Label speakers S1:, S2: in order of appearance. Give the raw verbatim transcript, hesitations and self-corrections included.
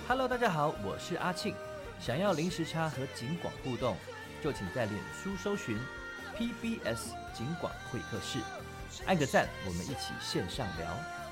S1: Hello， 大家好，我是阿庆。想要零时差和警广互动，就请在脸书搜寻 P B S 警广会客室，按个赞，我们一起线上聊。